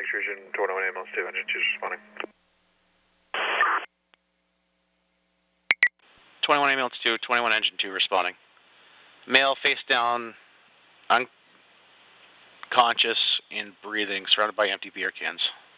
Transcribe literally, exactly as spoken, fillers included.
extrusion, twenty-one ambulance two, engine two responding. twenty-one ambulance two, twenty-one engine two responding. Male face down, unconscious and breathing, surrounded by empty beer cans.